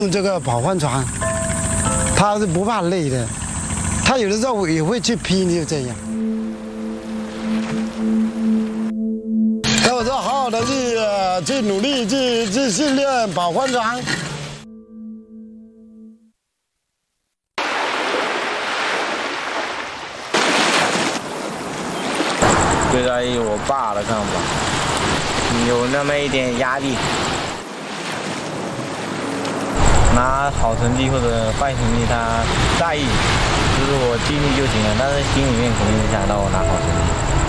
用这个跑帆船，他是不怕累的，他有的时候也会去拼，就这样。那我说好好的去努力去训练跑帆船。 最在意我爸的看法，有那么一点压力。拿好成绩或者坏成绩，他在意，就是我尽力就行了，但是心里面肯定是想到我拿好成绩。